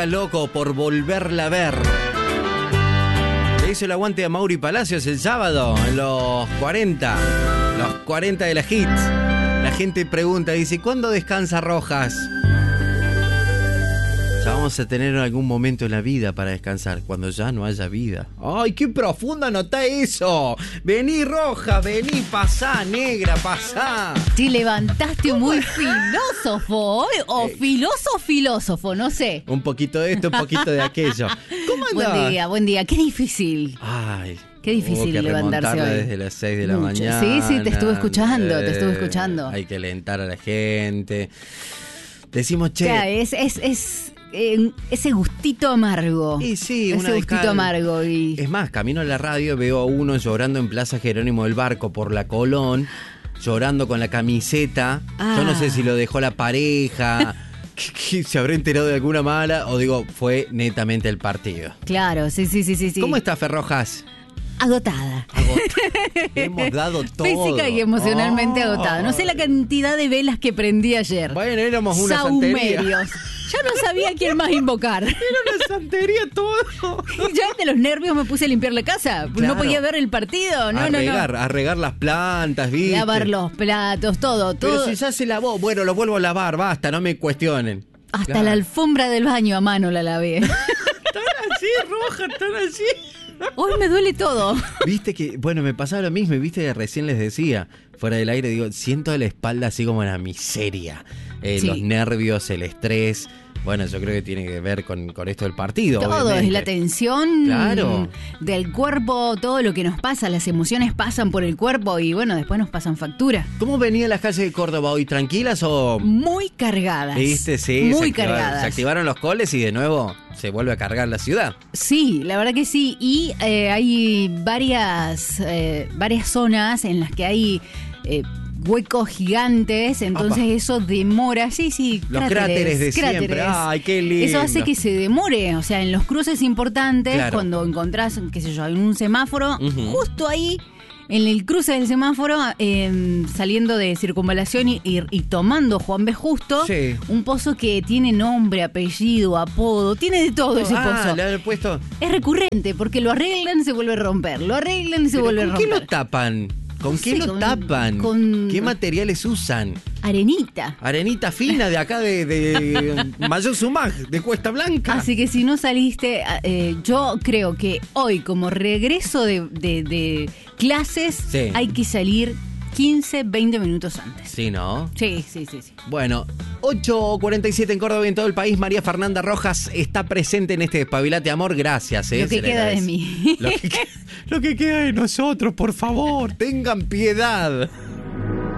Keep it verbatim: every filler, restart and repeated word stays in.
está loco por volverla a ver. Le hizo el aguante a Mauri Palacios el sábado, en los cuarenta. Los cuarenta de la hit. La gente pregunta, dice, ¿cuándo descansa Rojas? Ya vamos a tener algún momento en la vida para descansar, cuando ya no haya vida. ¡Ay, qué profunda nota eso! Vení, Roja, vení, pasá, negra, pasá. Te levantaste muy filósofo hoy, o Eh. filósofo filósofo, no sé. Un poquito de esto, un poquito de aquello. ¿Cómo andás? Buen día, buen día. Qué difícil. Ay, Qué difícil hubo que levantarse remontarla hoy. desde las seis de la Mucho. mañana. Sí, sí, te estuve escuchando, te estuve escuchando. Hay que alentar a la gente. Decimos, che. O sea, es, es, es eh, ese gustito amargo. Y sí, ese una de gustito cal. amargo. Y... Es más, camino a la radio, veo a uno llorando en Plaza Jerónimo del Barco por la Colón, llorando con la camiseta. Ah. Yo no sé si lo dejó la pareja, que, que se habrá enterado de alguna mala, o digo, fue netamente el partido. Claro, sí, sí, sí, sí, sí. ¿Cómo está Ferrojas? Agotada. Agota. Hemos dado todo. Física y emocionalmente Oh. agotada. No sé la cantidad de velas que prendí ayer. Bueno, éramos una santería. Saumerios. Ya no sabía a quién más invocar. Era una santería todo. Ya de los nervios me puse a limpiar la casa. Claro. No podía ver el partido. No, a no, regar, no. a regar las plantas, ¿viste? Lavar los platos, todo, Pero todo. si ya se lavó, bueno, lo vuelvo a lavar, basta, no me cuestionen. Hasta Claro. la alfombra del baño a mano la lavé. Están así, Roja, están así. Hoy me duele todo. Viste que, bueno, me pasaba lo mismo, y viste que recién les decía, fuera del aire, digo, siento la espalda así como la miseria, eh, Sí. los nervios, el estrés. Bueno, yo creo que tiene que ver con, con esto del partido. Todo, obviamente. es la tensión Claro. del cuerpo, todo lo que nos pasa, las emociones pasan por el cuerpo y bueno, después nos pasan factura. ¿Cómo venían las calles de Córdoba hoy? ¿Tranquilas o...? Muy cargadas. ¿Viste? Sí, Muy se activaron, cargadas. se activaron los coles y de nuevo se vuelve a cargar la ciudad. Sí, la verdad que sí. Y eh, hay varias, eh, varias zonas en las que hay eh, huecos gigantes, entonces Apa. eso demora. Sí, sí, Los cráteres de siempre. Ay, qué lindo. Eso hace que se demore. O sea, en los cruces importantes, Claro. cuando encontrás, qué sé yo, en un semáforo, Ujú. justo ahí, en el cruce del semáforo, eh, saliendo de circunvalación y, y- y tomando Juan B. Justo, Sí. un pozo que tiene nombre, apellido, apodo, tiene de todo ese Ah, pozo. le han puesto... Es recurrente, porque lo arreglan y se vuelve a romper, lo arreglan y se ¿Pero vuelve a ¿Con qué romper. lo tapan? ¿Con No qué sé, lo con- tapan? con- ¿Qué materiales usan? Arenita. Arenita fina de acá de, de Mayor Sumag, de Cuesta Blanca. Así que si no saliste, eh, yo creo que hoy como regreso de, de- de clases Sí. hay que salir quince, veinte minutos antes. Sí, ¿no? Sí, sí, sí, sí. Bueno, ocho cuarenta y siete en Córdoba y en todo el país. María Fernanda Rojas está presente en este Despabilate Amor. Gracias, ¿eh? Lo que Se le queda de agradece. mí. Lo que, lo que queda de nosotros, por favor, tengan piedad.